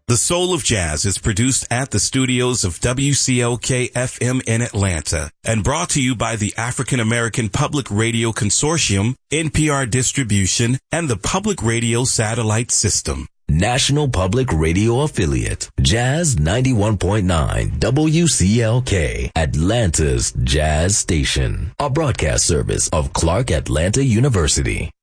The Soul of Jazz is produced at the studios of WCLK-FM in Atlanta and brought to you by the African American Public Radio Consortium, NPR Distribution, and the Public Radio Satellite System. National Public Radio Affiliate, Jazz 91.9 WCLK, Atlanta's Jazz Station, a broadcast service of Clark Atlanta University.